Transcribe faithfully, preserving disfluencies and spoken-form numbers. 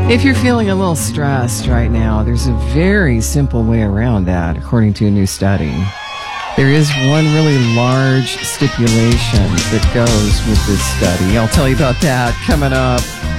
If you're feeling a little stressed right now, there's a very simple way around that, according to a new study. There is one really large stipulation that goes with this study. I'll tell you about that coming up.